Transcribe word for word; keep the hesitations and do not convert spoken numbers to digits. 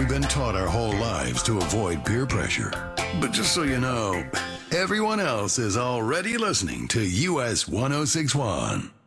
We've been taught our whole lives to avoid peer pressure. But just so you know, everyone else is already listening to U S one oh six one.